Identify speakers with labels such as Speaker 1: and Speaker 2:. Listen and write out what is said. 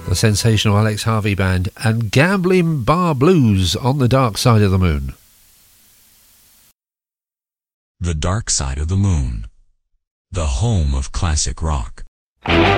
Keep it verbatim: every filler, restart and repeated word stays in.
Speaker 1: The sensational Alex Harvey Band and Gambling Bar Blues on the Dark Side of the Moon.
Speaker 2: The Dark Side of the Moon, the home of classic rock.